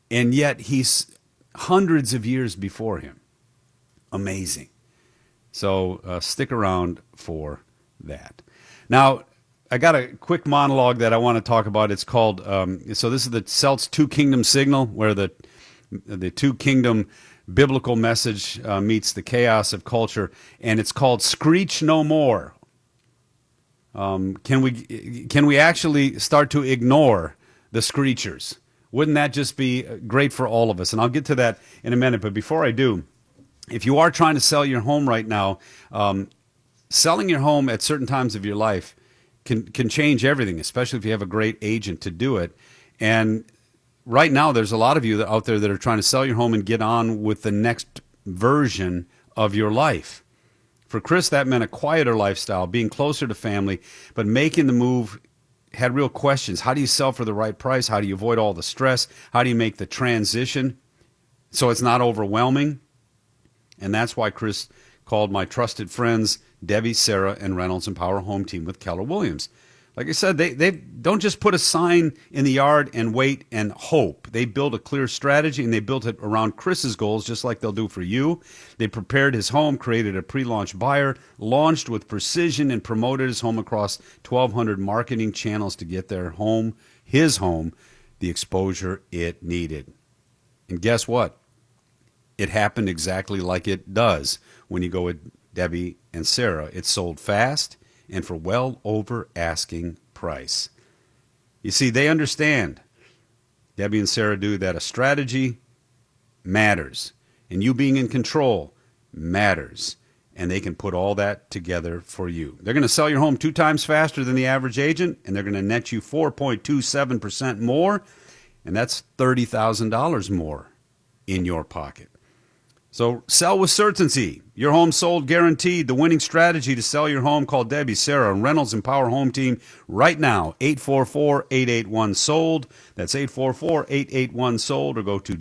and yet he's hundreds of years before him. Amazing. So stick around for that. Now, I got a quick monologue that I want to talk about. It's called, so this is the Celts Two Kingdom Signal, where the two kingdom biblical message meets the chaos of culture, and it's called Screech No More. Can we actually start to ignore the screechers? Wouldn't that just be great for all of us? And I'll get to that in a minute, but before I do, if you are trying to sell your home right now, selling your home at certain times of your life can change everything, especially if you have a great agent to do it. And right now, there's a lot of you out there that are trying to sell your home and get on with the next version of your life. For Chris, that meant a quieter lifestyle, being closer to family, but making the move had real questions. How do you sell for the right price? How do you avoid all the stress? How do you make the transition so it's not overwhelming? And that's why Chris called my trusted friends, Debbie, Sarah, and Reynolds and Power Home Team with Keller Williams. Like I said, they don't just put a sign in the yard and wait and hope. They build a clear strategy, and they built it around Chris's goals, just like they'll do for you. They prepared his home, created a pre-launch buyer, launched with precision, and promoted his home across 1,200 marketing channels to get their home, his home, the exposure it needed. And guess what? It happened exactly like it does when you go with Debbie and Sarah. It sold fast and for well over asking price. You see, they understand, Debbie and Sarah do, that a strategy matters, and you being in control matters, and they can put all that together for you. They're going to sell your home 2 times faster than the average agent, and they're going to net you 4.27% more, and that's $30,000 more in your pocket. So sell with certainty. Your home sold guaranteed. The winning strategy to sell your home. Call Debbie, Sarah, and Reynolds and Power Home Team right now. 844-881-SOLD. That's 844-881-SOLD. Or go to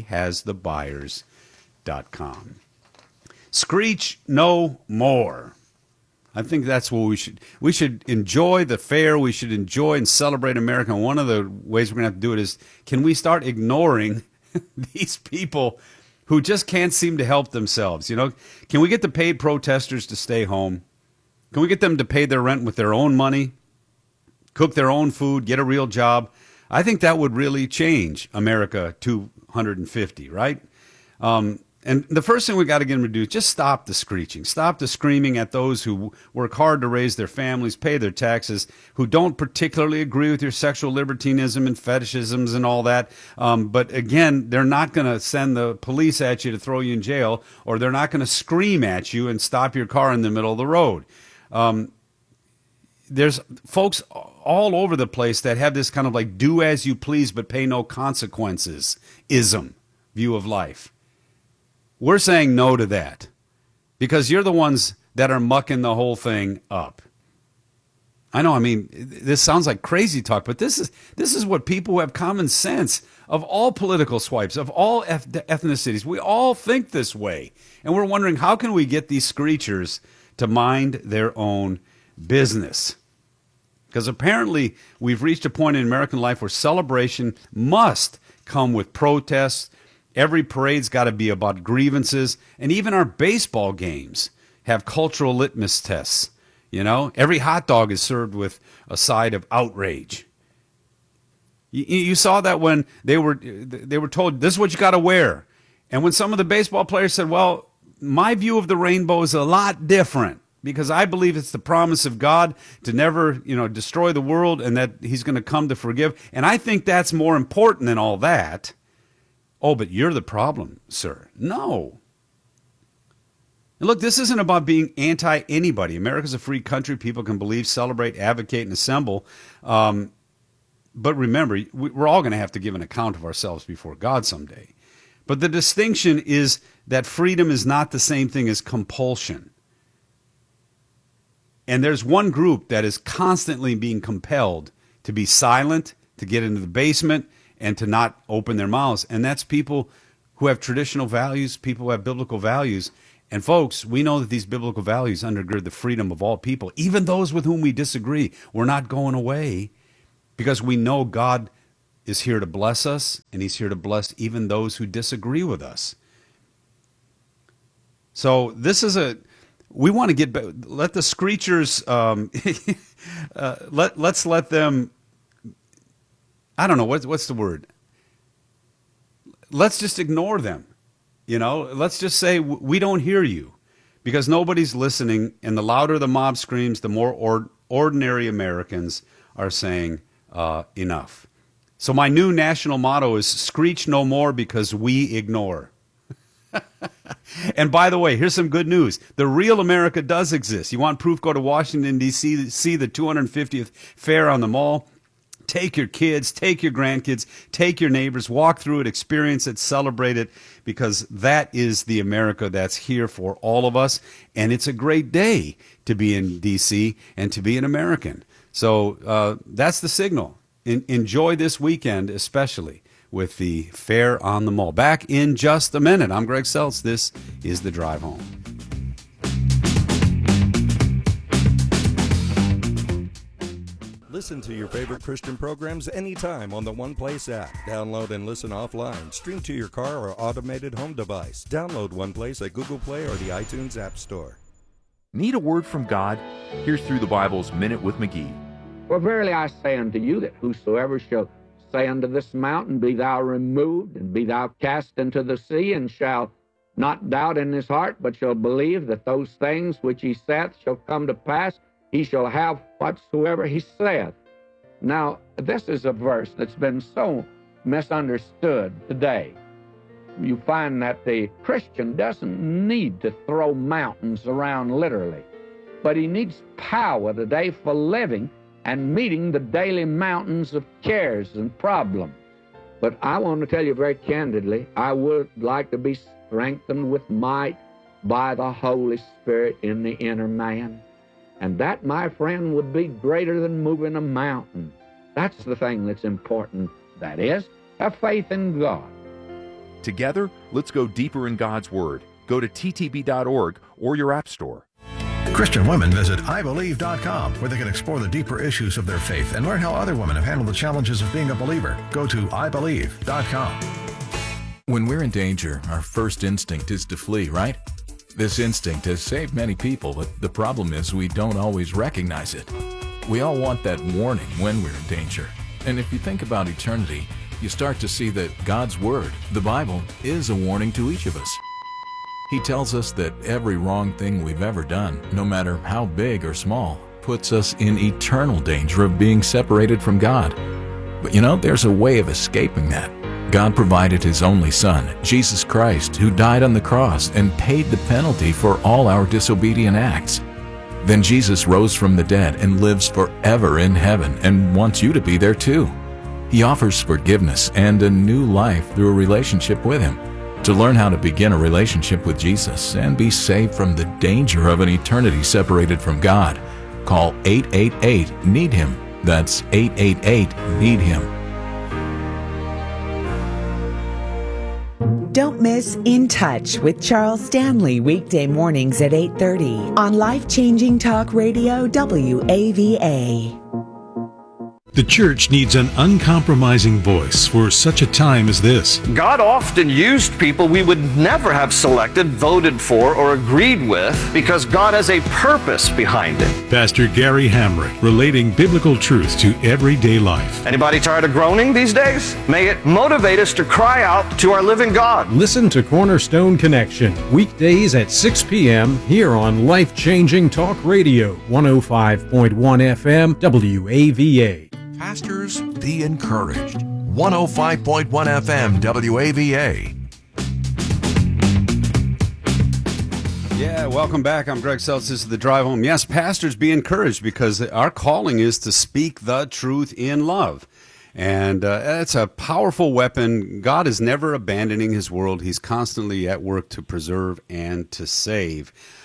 DebbieHasTheBuyers.com. Screech no more. I think that's what we should enjoy the fair. We should enjoy and celebrate America. And one of the ways we're going to have to do it is, can we start ignoring these people who just can't seem to help themselves? You know, can we get the paid protesters to stay home? Can we get them to pay their rent with their own money, cook their own food, get a real job? I think that would really change America 250, right? And the first thing we got to get them to do is just stop the screeching. Stop the screaming at those who work hard to raise their families, pay their taxes, who don't particularly agree with your sexual libertinism and fetishisms and all that. But again, they're not going to send the police at you to throw you in jail, or they're not going to scream at you and stop your car in the middle of the road. There's folks all over the place that have this kind of like do as you please but pay no consequences-ism view of life. We're saying no to that because you're the ones that are mucking the whole thing up. I know, I mean, this sounds like crazy talk, but this is what people who have common sense of all political swipes, of all ethnicities. We all think this way. And we're wondering, how can we get these screechers to mind their own business? Because apparently we've reached a point in American life where celebration must come with protests. Every parade's got to be about grievances, and even our baseball games have cultural litmus tests. You know, every hot dog is served with a side of outrage. You saw that when they were told, this is what you got to wear. And when some of the baseball players said, well, my view of the rainbow is a lot different because I believe it's the promise of God to never, destroy the world and that he's going to come to forgive. And I think that's more important than all that. Oh, but you're the problem, sir. No. And look, this isn't about being anti-anybody. America's a free country. People can believe, celebrate, advocate, and assemble. But remember, we're all going to have to give an account of ourselves before God someday. But the distinction is that freedom is not the same thing as compulsion. And there's one group that is constantly being compelled to be silent, to get into the basement, and to not open their mouths. And that's people who have traditional values, people who have biblical values. And folks, we know that these biblical values undergird the freedom of all people, even those with whom we disagree. We're not going away because we know God is here to bless us, and he's here to bless even those who disagree with us. So this is we want to get, let the screechers, let's let them, I don't know, what's the word? Let's just ignore them. Let's just say we don't hear you, because nobody's listening, and the louder the mob screams, the more ordinary Americans are saying enough. So my new national motto is screech no more, because we ignore. And by the way, here's some good news. The real America does exist. You want proof? Go to Washington, D.C., see the 250th Fair on the Mall. Take your kids, take your grandkids, take your neighbors, walk through it, experience it, celebrate it, because that is the America that's here for all of us. And it's a great day to be in D.C. and to be an American. So that's the signal. Enjoy this weekend, especially with the Fair on the Mall. Back in just a minute. I'm Greg Seltz. This is The Drive Home. Listen to your favorite Christian programs anytime on the One Place app. Download and listen offline. Stream to your car or automated home device. Download One Place at Google Play or the iTunes App Store. Need a word from God? Here's Through the Bible's Minute with McGee. For verily I say unto you that whosoever shall say unto this mountain, Be thou removed, and be thou cast into the sea, and shall not doubt in his heart, but shall believe that those things which he saith shall come to pass, he shall have whatsoever he saith. Now, this is a verse that's been so misunderstood today. You find that the Christian doesn't need to throw mountains around literally, but he needs power today for living and meeting the daily mountains of cares and problems. But I want to tell you very candidly, I would like to be strengthened with might by the Holy Spirit in the inner man. And that, my friend, would be greater than moving a mountain. That's the thing that's important. That is, have faith in God. Together, let's go deeper in God's Word. Go to ttb.org or your app store. Christian women visit IBelieve.com, where they can explore the deeper issues of their faith and learn how other women have handled the challenges of being a believer. Go to IBelieve.com. When we're in danger, our first instinct is to flee, right? This instinct has saved many people, but the problem is we don't always recognize it. We all want that warning when we're in danger. And if you think about eternity, you start to see that God's Word, the Bible, is a warning to each of us. He tells us that every wrong thing we've ever done, no matter how big or small, puts us in eternal danger of being separated from God. But there's a way of escaping that. God provided His only Son, Jesus Christ, who died on the cross and paid the penalty for all our disobedient acts. Then Jesus rose from the dead and lives forever in heaven and wants you to be there too. He offers forgiveness and a new life through a relationship with Him. To learn how to begin a relationship with Jesus and be saved from the danger of an eternity separated from God, call 888-NEED-HIM. That's 888-NEED-HIM. Don't miss In Touch with Charles Stanley, weekday mornings at 8:30 on Life-Changing Talk Radio WAVA. The church needs an uncompromising voice for such a time as this. God often used people we would never have selected, voted for, or agreed with because God has a purpose behind it. Pastor Gary Hamrick, relating biblical truth to everyday life. Anybody tired of groaning these days? May it motivate us to cry out to our living God. Listen to Cornerstone Connection, weekdays at 6 p.m. here on Life-Changing Talk Radio, 105.1 FM, WAVA. Pastors, be encouraged. 105.1 FM WAVA. Yeah, welcome back. I'm Greg Seltz. This is The Drive Home. Yes, pastors, be encouraged, because our calling is to speak the truth in love. And it's a powerful weapon. God is never abandoning His world. He's constantly at work to preserve and to save.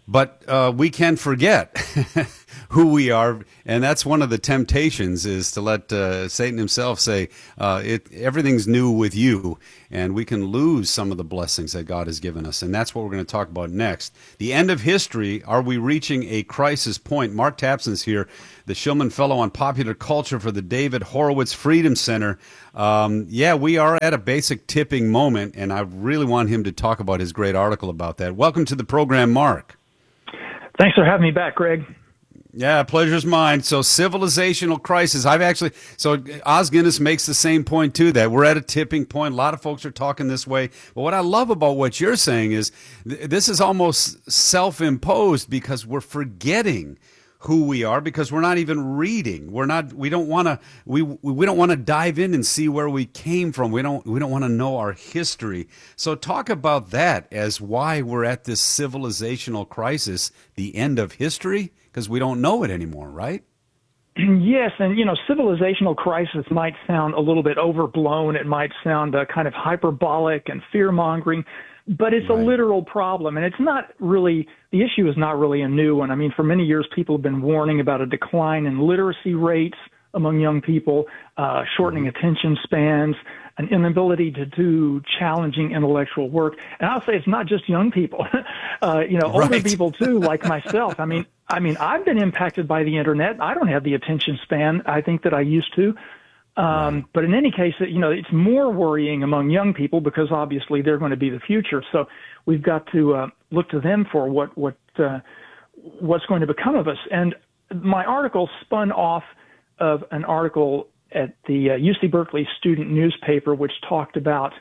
But we can forget who we are, and that's one of the temptations, is to let Satan himself say, everything's new with you, and we can lose some of the blessings that God has given us. And that's what we're going to talk about next. The end of history, are we reaching a crisis point? Mark Tapson's here, the Shillman Fellow on Popular Culture for the David Horowitz Freedom Center. We are at a basic tipping moment, and I really want him to talk about his great article about that. Welcome to the program, Mark. Thanks for having me back, Greg. Yeah, pleasure's mine. So civilizational crisis. Os Guinness makes the same point too, that we're at a tipping point. A lot of folks are talking this way. But what I love about what you're saying is this is almost self-imposed, because we're forgetting who we are, because we're not even reading. We don't want to dive in and see where we came from. We don't want to know our history. So talk about that as why we're at this civilizational crisis, the end of history, because we don't know it anymore, right? Yes, and civilizational crisis might sound a little bit overblown. It might sound kind of hyperbolic and fear-mongering, but it's a literal problem, and it's not really, the issue is not really a new one. I mean, for many years, people have been warning about a decline in literacy rates among young people, shortening attention spans, an inability to do challenging intellectual work. And I'll say it's not just young people, older people too, like myself. I mean, I've been impacted by the internet. I don't have the attention span I think that I used to. But in any case, it's more worrying among young people, because obviously they're going to be the future. So we've got to look to them for what's going to become of us. And my article spun off of an article at the UC Berkeley student newspaper, which talked about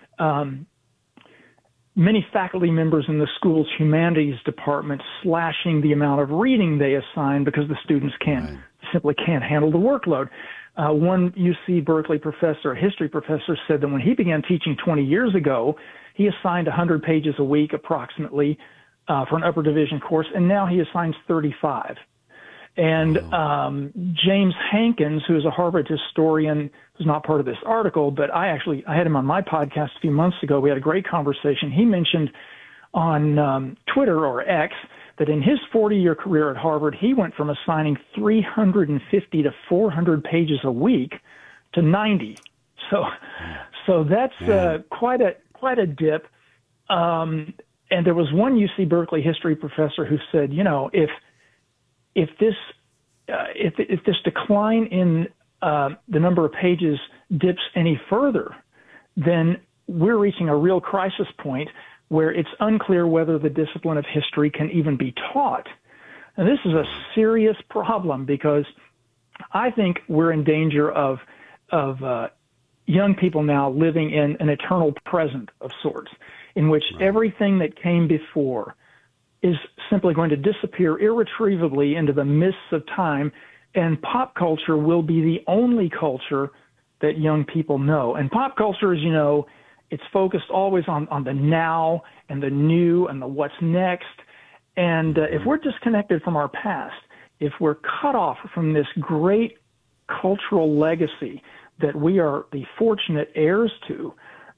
many faculty members in the school's humanities department slashing the amount of reading they assign because the students simply can't handle the workload. One UC Berkeley professor, a history professor, said that when he began teaching 20 years ago, he assigned 100 pages a week approximately for an upper division course, and now he assigns 35. And James Hankins, who is a Harvard historian, who's not part of this article, but I had him on my podcast a few months ago. We had a great conversation. He mentioned on Twitter, or X, that in his 40-year career at Harvard, he went from assigning 350 to 400 pages a week to 90. So that's quite a dip. And there was one UC Berkeley history professor who said, if this decline in the number of pages dips any further, then we're reaching a real crisis point where it's unclear whether the discipline of history can even be taught. And this is a serious problem, because I think we're in danger of young people now living in an eternal present of sorts, in which everything that came before is simply going to disappear irretrievably into the mists of time, and pop culture will be the only culture that young people know. And pop culture, as you know, it's focused always on the now and the new and the what's next. And if we're disconnected from our past, if we're cut off from this great cultural legacy that we are the fortunate heirs to,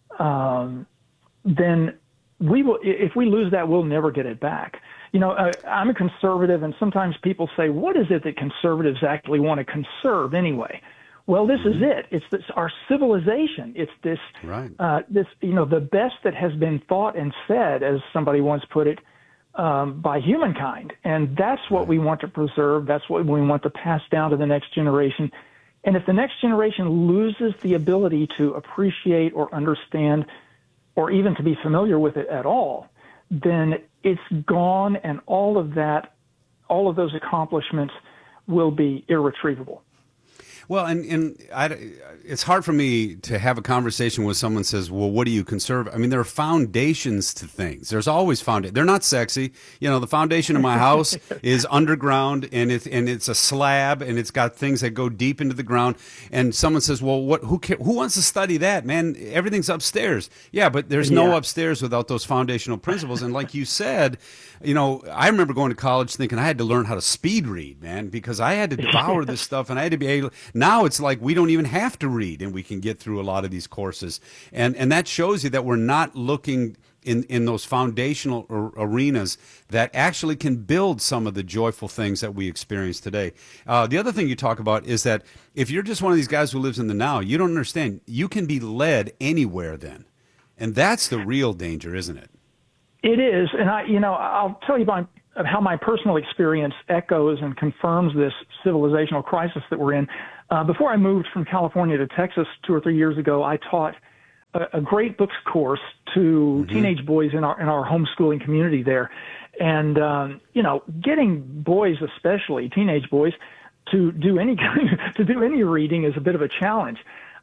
then we will. If we lose that, we'll never get it back. I'm a conservative, and sometimes people say, what is it that conservatives actually want to conserve anyway? Well, this is it. It's our civilization. It's this, the best that has been thought and said, as somebody once put it, by humankind. And that's what we want to preserve. That's what we want to pass down to the next generation. And if the next generation loses the ability to appreciate or understand or even to be familiar with it at all, then it's gone, and all of those accomplishments will be irretrievable. Well, and it's hard for me to have a conversation with someone who says, well, what do you conserve? I mean, there are foundations to things. There's always foundations. They're not sexy. The foundation of my house is underground, and it's a slab, and it's got things that go deep into the ground. And someone says, well, who wants to study that, man? Everything's upstairs. Yeah, but there's no upstairs without those foundational principles. And like you said, I remember going to college thinking I had to learn how to speed read, man, because I had to devour this stuff, and I had to be able Now it's like we don't even have to read, and we can get through a lot of these courses. And that shows you that we're not looking in those foundational arenas that actually can build some of the joyful things that we experience today. The other thing you talk about is that if you're just one of these guys who lives in the now, you don't understand. You can be led anywhere then. And that's the real danger, isn't it? It is. And I'll tell you how my personal experience echoes and confirms this civilizational crisis that we're in. Before I moved from California to Texas 2 or 3 years ago, I taught a great books course to teenage boys in our homeschooling community there. And, getting boys, especially teenage boys, to do any reading is a bit of a challenge.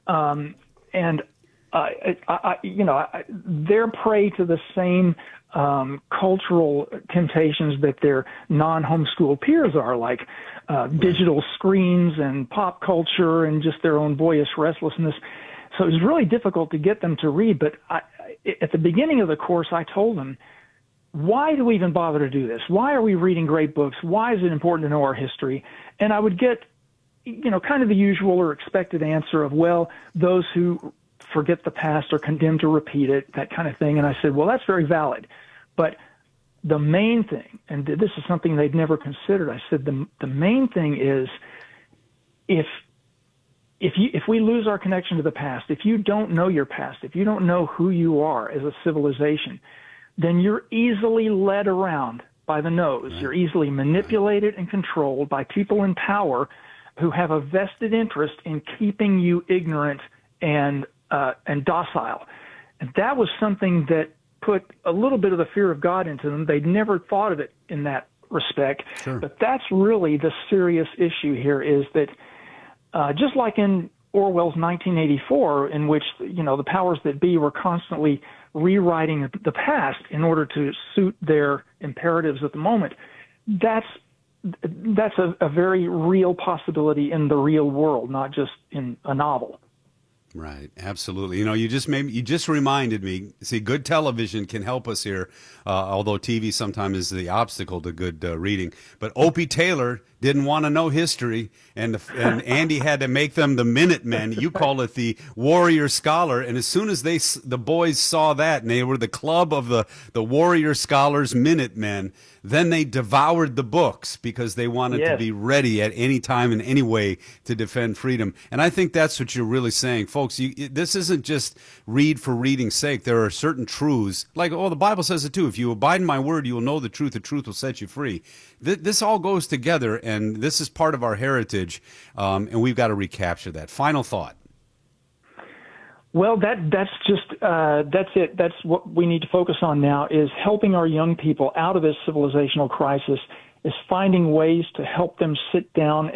They're prey to the same cultural temptations that their non-homeschool peers are, like digital screens and pop culture and just their own boyish restlessness. So it was really difficult to get them to read. But at the beginning of the course, I told them, why do we even bother to do this? Why are we reading great books? Why is it important to know our history? And I would get, kind of the usual or expected answer of, well, those who forget the past are condemned to repeat it, that kind of thing. And I said, well, that's very valid. But the main thing, and this is something they'd never considered, I said the main thing is if we lose our connection to the past, if you don't know your past, if you don't know who you are as a civilization, then you're easily led around by the nose. You're easily manipulated and controlled by people in power who have a vested interest in keeping you ignorant and docile. And that was something that put a little bit of the fear of God into them. They'd never thought of it in that respect. Sure. But that's really the serious issue here, is that just like in Orwell's 1984, in which, the powers that be were constantly rewriting the past in order to suit their imperatives at the moment, that's a very real possibility in the real world, not just in a novel. Right, absolutely. You just reminded me. See, good television can help us here, although TV sometimes is the obstacle to good reading. But Opie Taylor didn't want to know history, and Andy had to make them the Minutemen. You call it the Warrior Scholar. And as soon as the boys saw that, and they were the club of the Warrior Scholars Minutemen, then they devoured the books because they wanted to be ready at any time in any way to defend freedom. And I think that's what you're really saying, folks. This isn't just read for reading's sake. There are certain truths, like, the Bible says it too. If you abide in my word, you will know the truth will set you free. This all goes together, and this is part of our heritage, and we've got to recapture that. Final thought. Well, that's it. That's what we need to focus on now, is helping our young people out of this civilizational crisis, is finding ways to help them sit down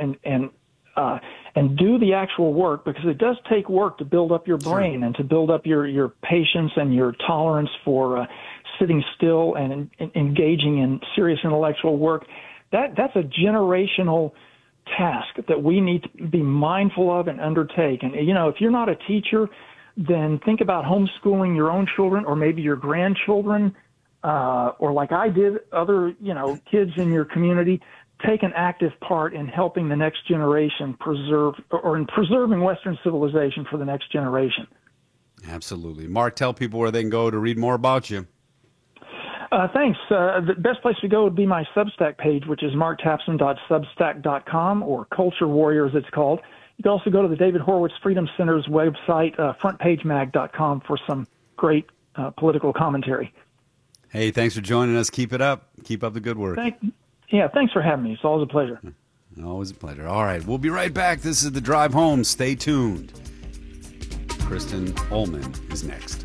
and do the actual work, because it does take work to build up your brain and to build up your patience and your tolerance for sitting still and engaging in serious intellectual work. That's a generational task that we need to be mindful of and undertake. And, if you're not a teacher, then think about homeschooling your own children, or maybe your grandchildren, or like I did, other, kids in your community. Take an active part in helping the next generation preserving Western civilization for the next generation. Absolutely. Mark, tell people where they can go to read more about you. Thanks. The best place to go would be my Substack page, which is marktapson.substack.com, or Culture Warrior, as it's called. You can also go to the David Horowitz Freedom Center's website, frontpagemag.com, for some great political commentary. Hey, thanks for joining us. Keep it up. Keep up the good work. Thanks for having me. It's always a pleasure. Always a pleasure. All right, we'll be right back. This is The Drive Home. Stay tuned. Kristen Ullman is next.